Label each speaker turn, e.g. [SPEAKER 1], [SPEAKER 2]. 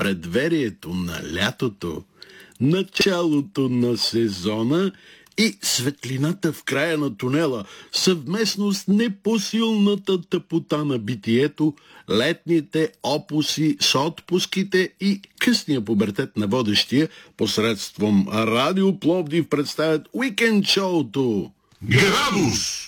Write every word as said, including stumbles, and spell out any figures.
[SPEAKER 1] предверието на лятото, началото на сезона и светлината в края на тунела, съвместно с непосилната тъпота на битието, летните опуси с отпуските и късния пубертет на водещия посредством Радио Пловдив представят уикенд шоуто
[SPEAKER 2] Градус!